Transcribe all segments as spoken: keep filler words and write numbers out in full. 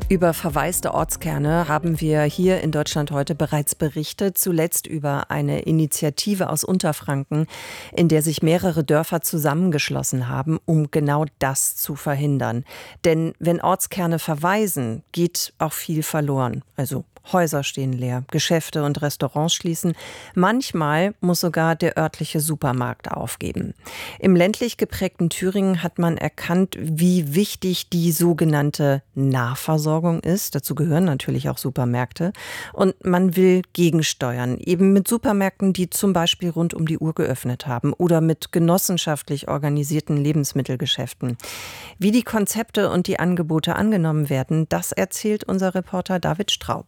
Über verwaiste Ortskerne haben wir hier in Deutschland heute bereits berichtet, zuletzt über eine Initiative aus Unterfranken, in der sich mehrere Dörfer zusammengeschlossen haben, um genau das zu verhindern. Denn wenn Ortskerne verwaisen, geht auch viel verloren. Also Häuser stehen leer, Geschäfte und Restaurants schließen. Manchmal muss sogar der örtliche Supermarkt aufgeben. Im ländlich geprägten Thüringen hat man erkannt, wie wichtig die sogenannte Nahversorgung ist. Dazu gehören natürlich auch Supermärkte. Und man will gegensteuern, eben mit Supermärkten, die zum Beispiel rund um die Uhr geöffnet haben oder mit genossenschaftlich organisierten Lebensmittelgeschäften. Wie die Konzepte und die Angebote angenommen werden, das erzählt unser Reporter David Straub.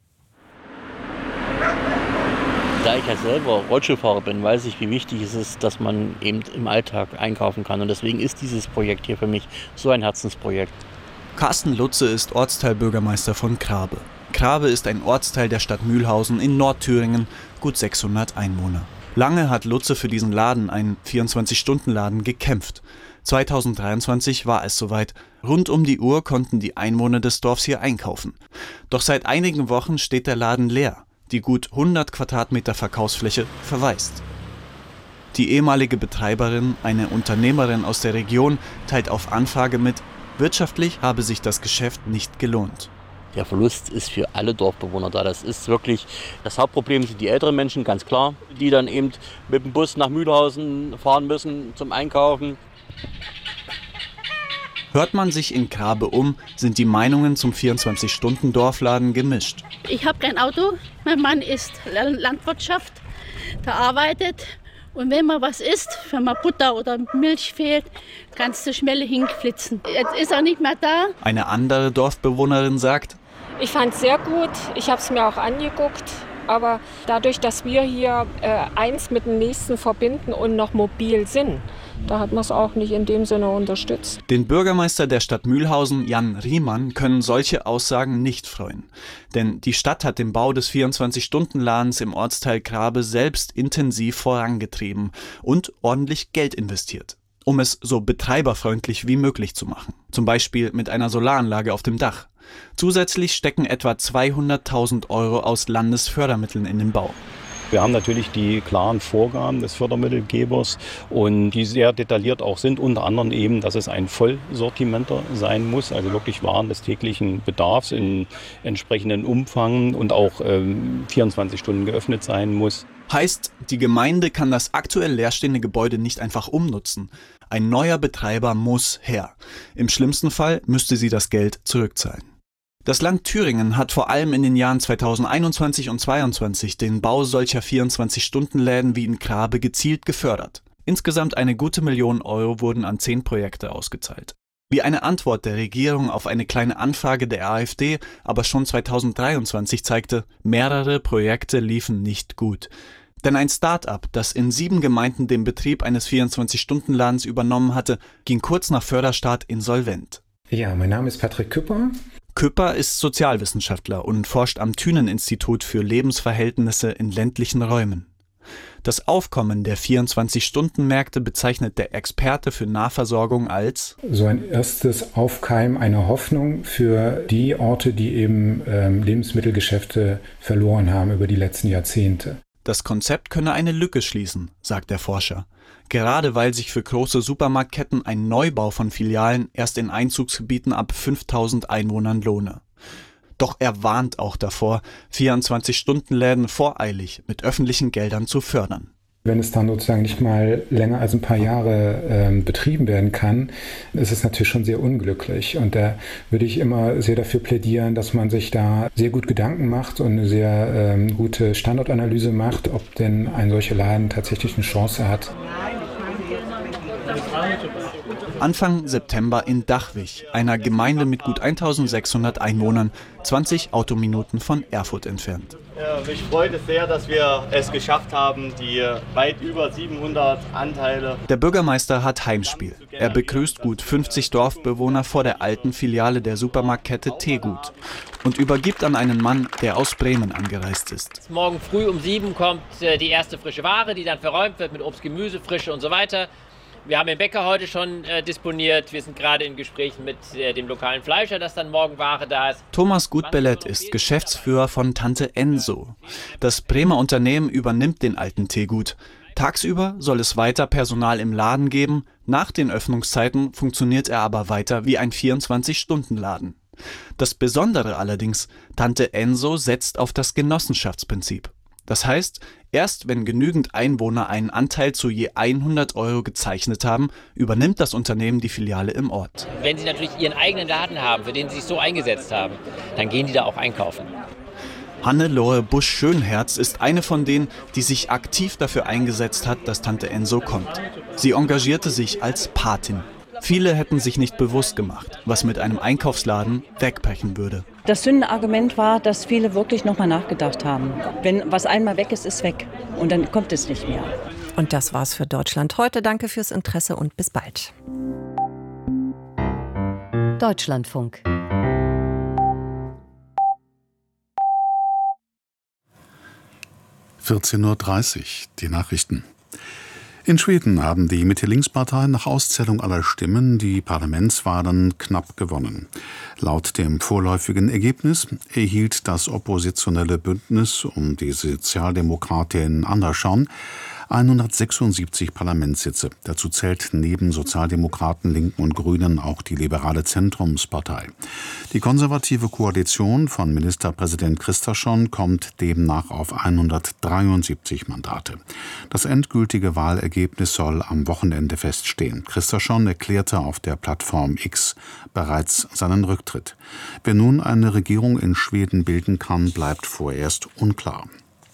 Da ich ja selber Rollstuhlfahrer bin, weiß ich, wie wichtig es ist, dass man eben im Alltag einkaufen kann. Und deswegen ist dieses Projekt hier für mich so ein Herzensprojekt. Carsten Lutze ist Ortsteilbürgermeister von Krabe. Krabe ist ein Ortsteil der Stadt Mühlhausen in Nordthüringen, gut sechshundert Einwohner. Lange hat Lutze für diesen Laden, einen vierundzwanzig-Stunden-Laden, gekämpft. zweitausenddreiundzwanzig war es soweit. Rund um die Uhr konnten die Einwohner des Dorfs hier einkaufen. Doch seit einigen Wochen steht der Laden leer. Die gut hundert Quadratmeter Verkaufsfläche verwaist. Die ehemalige Betreiberin, eine Unternehmerin aus der Region, teilt auf Anfrage mit, wirtschaftlich habe sich das Geschäft nicht gelohnt. Der Verlust ist für alle Dorfbewohner da. Das ist wirklich, das Hauptproblem sind die älteren Menschen, ganz klar, die dann eben mit dem Bus nach Mühlhausen fahren müssen zum Einkaufen. Hört man sich in Krabe um, sind die Meinungen zum vierundzwanzig-Stunden-Dorfladen gemischt. Ich habe kein Auto, mein Mann ist Landwirtschaft, der arbeitet. Und wenn mal was isst, wenn mal Butter oder Milch fehlt, kannst du schnell hinflitzen. Jetzt ist er nicht mehr da. Eine andere Dorfbewohnerin sagt: Ich fand es sehr gut, ich habe es mir auch angeguckt. Aber dadurch, dass wir hier äh, eins mit dem nächsten verbinden und noch mobil sind, da hat man es auch nicht in dem Sinne unterstützt. Den Bürgermeister der Stadt Mühlhausen, Jan Riemann, können solche Aussagen nicht freuen. Denn die Stadt hat den Bau des vierundzwanzig-Stunden-Ladens im Ortsteil Krabe selbst intensiv vorangetrieben und ordentlich Geld investiert, um es so betreiberfreundlich wie möglich zu machen. Zum Beispiel mit einer Solaranlage auf dem Dach. Zusätzlich stecken etwa zweihunderttausend Euro aus Landesfördermitteln in den Bau. Wir haben natürlich die klaren Vorgaben des Fördermittelgebers und die sehr detailliert auch sind, unter anderem eben, dass es ein Vollsortimenter sein muss, also wirklich Waren des täglichen Bedarfs in entsprechendem Umfang und auch ähm, vierundzwanzig Stunden geöffnet sein muss. Heißt, die Gemeinde kann das aktuell leerstehende Gebäude nicht einfach umnutzen. Ein neuer Betreiber muss her. Im schlimmsten Fall müsste sie das Geld zurückzahlen. Das Land Thüringen hat vor allem in den Jahren zweitausendeinundzwanzig und zweitausendzweiundzwanzig den Bau solcher vierundzwanzig-Stunden-Läden wie in Krabe gezielt gefördert. Insgesamt eine gute Million Euro wurden an zehn Projekte ausgezahlt. Wie eine Antwort der Regierung auf eine kleine Anfrage der AfD aber schon zweitausenddreiundzwanzig zeigte, mehrere Projekte liefen nicht gut. Denn ein Start-up, das in sieben Gemeinden den Betrieb eines vierundzwanzig-Stunden-Ladens übernommen hatte, ging kurz nach Förderstart insolvent. Ja, mein Name ist Patrick Küpper. Küpper ist Sozialwissenschaftler und forscht am Thünen-Institut für Lebensverhältnisse in ländlichen Räumen. Das Aufkommen der vierundzwanzig-Stunden-Märkte bezeichnet der Experte für Nahversorgung als so ein erstes Aufkeimen einer Hoffnung für die Orte, die eben ähm, Lebensmittelgeschäfte verloren haben über die letzten Jahrzehnte. Das Konzept könne eine Lücke schließen, sagt der Forscher. Gerade weil sich für große Supermarktketten ein Neubau von Filialen erst in Einzugsgebieten ab fünftausend Einwohnern lohne. Doch er warnt auch davor, vierundzwanzig-Stunden-Läden voreilig mit öffentlichen Geldern zu fördern. Wenn es dann sozusagen nicht mal länger als ein paar Jahre ähm, betrieben werden kann, ist es natürlich schon sehr unglücklich. Und da würde ich immer sehr dafür plädieren, dass man sich da sehr gut Gedanken macht und eine sehr ähm, gute Standortanalyse macht, ob denn ein solcher Laden tatsächlich eine Chance hat. Anfang September in Dachwig, einer Gemeinde mit gut eintausendsechshundert Einwohnern, zwanzig Autominuten von Erfurt entfernt. Ja, mich freut es sehr, dass wir es geschafft haben, die weit über siebenhundert Anteile. Der Bürgermeister hat Heimspiel. Er begrüßt gut fünfzig Dorfbewohner vor der alten Filiale der Supermarktkette Tegut und übergibt an einen Mann, der aus Bremen angereist ist. Morgen früh um sieben kommt die erste frische Ware, die dann verräumt wird mit Obst, Gemüse, Frische und so weiter. Wir haben den Bäcker heute schon äh, disponiert. Wir sind gerade in Gesprächen mit äh, dem lokalen Fleischer, dass dann morgen Ware da ist. Thomas Gutbellet ist Geschäftsführer von Tante Enso. Das Bremer Unternehmen übernimmt den alten Teegut. Tagsüber soll es weiter Personal im Laden geben, nach den Öffnungszeiten funktioniert er aber weiter wie ein vierundzwanzig-Stunden-Laden. Das Besondere allerdings, Tante Enso setzt auf das Genossenschaftsprinzip. Das heißt, erst wenn genügend Einwohner einen Anteil zu je hundert Euro gezeichnet haben, übernimmt das Unternehmen die Filiale im Ort. Wenn sie natürlich ihren eigenen Laden haben, für den sie sich so eingesetzt haben, dann gehen die da auch einkaufen. Hannelore Busch-Schönherz ist eine von denen, die sich aktiv dafür eingesetzt hat, dass Tante Enso kommt. Sie engagierte sich als Patin. Viele hätten sich nicht bewusst gemacht, was mit einem Einkaufsladen wegbrechen würde. Das Sündenargument war, dass viele wirklich nochmal nachgedacht haben. Wenn was einmal weg ist, ist weg. Und dann kommt es nicht mehr. Und das war's für Deutschland heute. Danke fürs Interesse und bis bald. Deutschlandfunk. vierzehn Uhr dreißig, die Nachrichten. In Schweden haben die Mitte-Links-Parteien nach Auszählung aller Stimmen die Parlamentswahlen knapp gewonnen. Laut dem vorläufigen Ergebnis erhielt das oppositionelle Bündnis um die Sozialdemokratin Andersson hundertsechsundsiebzig Parlamentssitze. Dazu zählt neben Sozialdemokraten, Linken und Grünen auch die liberale Zentrumspartei. Die konservative Koalition von Ministerpräsident Kristersson kommt demnach auf hundertdreiundsiebzig Mandate. Das endgültige Wahlergebnis soll am Wochenende feststehen. Kristersson erklärte auf der Plattform X bereits seinen Rücktritt. Wer nun eine Regierung in Schweden bilden kann, bleibt vorerst unklar.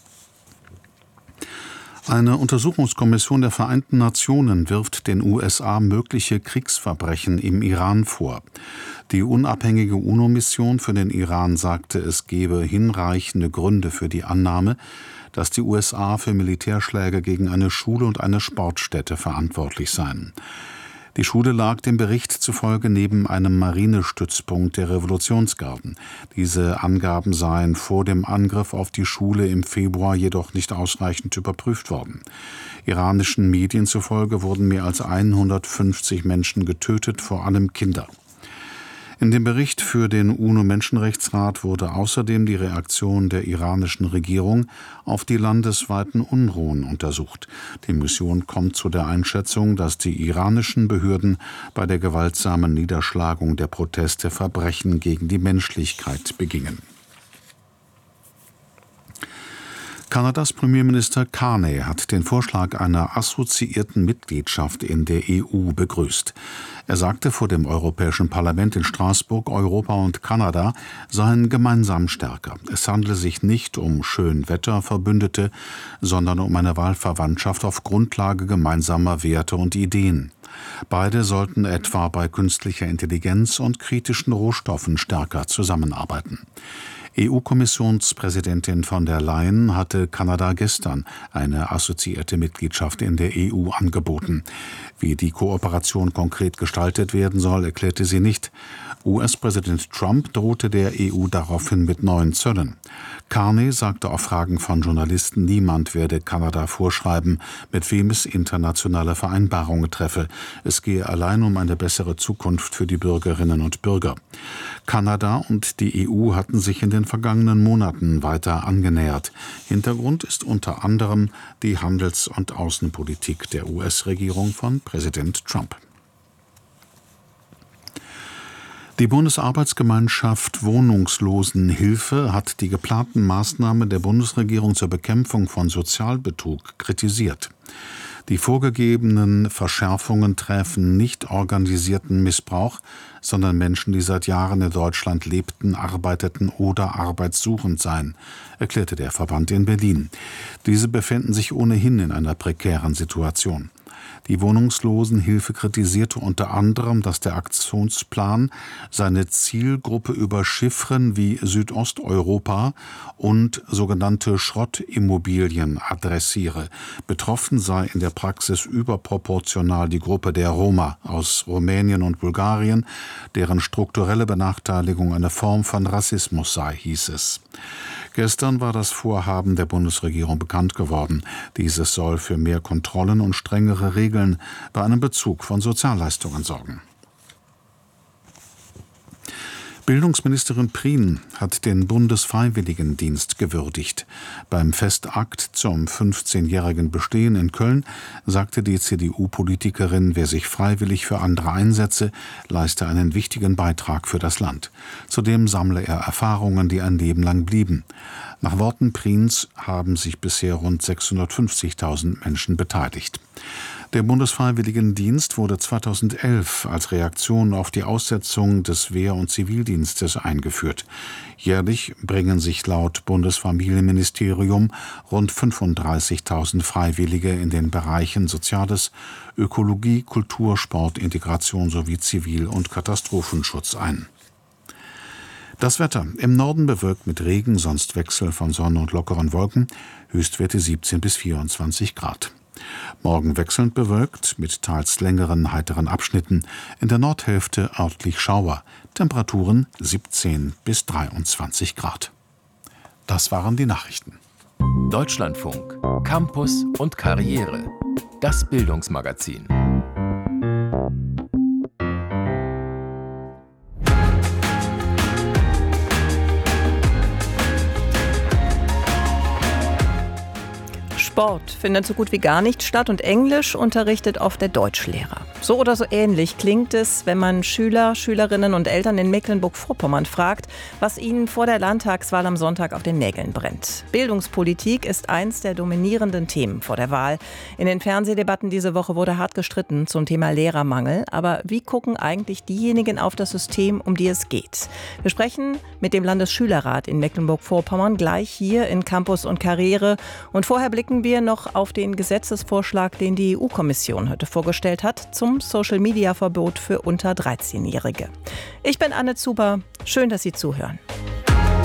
Eine Untersuchungskommission der Vereinten Nationen wirft den U S A mögliche Kriegsverbrechen im Iran vor. Die unabhängige UNO-Mission für den Iran sagte, es gebe hinreichende Gründe für die Annahme, dass die U S A für Militärschläge gegen eine Schule und eine Sportstätte verantwortlich seien. Die Schule lag dem Bericht zufolge neben einem Marinestützpunkt der Revolutionsgarden. Diese Angaben seien vor dem Angriff auf die Schule im Februar jedoch nicht ausreichend überprüft worden. Iranischen Medien zufolge wurden mehr als hundertfünfzig Menschen getötet, vor allem Kinder. In dem Bericht für den UNO-Menschenrechtsrat wurde außerdem die Reaktion der iranischen Regierung auf die landesweiten Unruhen untersucht. Die Mission kommt zu der Einschätzung, dass die iranischen Behörden bei der gewaltsamen Niederschlagung der Proteste Verbrechen gegen die Menschlichkeit begingen. Kanadas Premierminister Carney hat den Vorschlag einer assoziierten Mitgliedschaft in der E U begrüßt. Er sagte vor dem Europäischen Parlament in Straßburg, Europa und Kanada seien gemeinsam stärker. Es handele sich nicht um Schönwetterverbündete, sondern um eine Wahlverwandtschaft auf Grundlage gemeinsamer Werte und Ideen. Beide sollten etwa bei künstlicher Intelligenz und kritischen Rohstoffen stärker zusammenarbeiten. E U-Kommissionspräsidentin von der Leyen hatte Kanada gestern eine assoziierte Mitgliedschaft in der E U angeboten. Wie die Kooperation konkret gestaltet werden soll, erklärte sie nicht. U S-Präsident Trump drohte der E U daraufhin mit neuen Zöllen. Carney sagte auf Fragen von Journalisten, niemand werde Kanada vorschreiben, mit wem es internationale Vereinbarungen treffe. Es gehe allein um eine bessere Zukunft für die Bürgerinnen und Bürger. Kanada und die E U hatten sich in den vergangenen Monaten weiter angenähert. Hintergrund ist unter anderem die Handels- und Außenpolitik der U S-Regierung von Präsident Trump. Die Bundesarbeitsgemeinschaft Wohnungslosenhilfe hat die geplanten Maßnahmen der Bundesregierung zur Bekämpfung von Sozialbetrug kritisiert. Die vorgegebenen Verschärfungen treffen nicht organisierten Missbrauch, sondern Menschen, die seit Jahren in Deutschland lebten, arbeiteten oder arbeitssuchend seien, erklärte der Verband in Berlin. Diese befinden sich ohnehin in einer prekären Situation. Die Wohnungslosenhilfe kritisierte unter anderem, dass der Aktionsplan seine Zielgruppe über Chiffren wie Südosteuropa und sogenannte Schrottimmobilien adressiere. Betroffen sei in der Praxis überproportional die Gruppe der Roma aus Rumänien und Bulgarien, deren strukturelle Benachteiligung eine Form von Rassismus sei, hieß es. Gestern war das Vorhaben der Bundesregierung bekannt geworden. Dieses soll für mehr Kontrollen und strengere Regeln bei einem Bezug von Sozialleistungen sorgen. Bildungsministerin Prien hat den Bundesfreiwilligendienst gewürdigt. Beim Festakt zum fünfzehnjährigen Bestehen in Köln sagte die C D U-Politikerin, wer sich freiwillig für andere einsetze, leiste einen wichtigen Beitrag für das Land. Zudem sammle er Erfahrungen, die ein Leben lang blieben. Nach Worten Priens haben sich bisher rund sechshundertfünfzigtausend Menschen beteiligt. Der Bundesfreiwilligendienst wurde zweitausendelf als Reaktion auf die Aussetzung des Wehr- und Zivildienstes eingeführt. Jährlich bringen sich laut Bundesfamilienministerium rund fünfunddreißigtausend Freiwillige in den Bereichen Soziales, Ökologie, Kultur, Sport, Integration sowie Zivil- und Katastrophenschutz ein. Das Wetter. Im Norden bewölkt mit Regen, sonst Wechsel von Sonne und lockeren Wolken, Höchstwerte siebzehn bis vierundzwanzig Grad. Morgen wechselnd bewölkt mit teils längeren, heiteren Abschnitten, in der Nordhälfte örtlich Schauer, Temperaturen siebzehn bis dreiundzwanzig Grad. Das waren die Nachrichten. Deutschlandfunk, Campus und Karriere, das Bildungsmagazin. Sport findet so gut wie gar nicht statt und Englisch unterrichtet oft der Deutschlehrer. So oder so ähnlich klingt es, wenn man Schüler, Schülerinnen und Eltern in Mecklenburg-Vorpommern fragt, was ihnen vor der Landtagswahl am Sonntag auf den Nägeln brennt. Bildungspolitik ist eins der dominierenden Themen vor der Wahl. In den Fernsehdebatten diese Woche wurde hart gestritten zum Thema Lehrermangel. Aber wie gucken eigentlich diejenigen auf das System, um die es geht? Wir sprechen mit dem Landesschülerrat in Mecklenburg-Vorpommern gleich hier in Campus und Karriere. Und vorher blicken wir noch auf den Gesetzesvorschlag, den die E U-Kommission heute vorgestellt hat, zum Social-Media-Verbot für unter dreizehnjährige. Ich bin Anne Zuber. Schön, dass Sie zuhören.